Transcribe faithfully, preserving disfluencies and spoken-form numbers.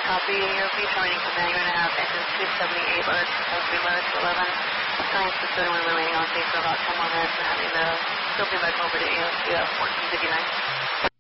Copy. You'll be joining command. You're going to have engine two seventy-eight loads, supposed to be loaded to eleven. Science is one remaining on stage for about ten more minutes and having to still be back over to A O C fourteen fifty-nine.